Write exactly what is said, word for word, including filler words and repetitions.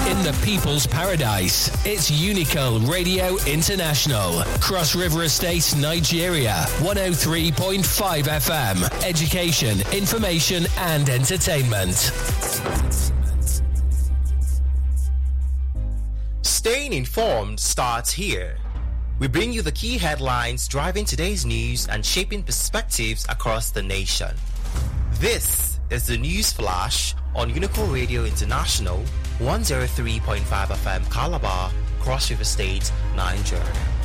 in the people's paradise. It's Unico Radio International. Cross River Estate, Nigeria. one oh three point five F M. Education, information and entertainment. Staying informed starts here. We bring you the key headlines driving today's news and shaping perspectives across the nation. This is the News Flash on Unico Radio International, one oh three point five F M Calabar, Cross River State, Nigeria.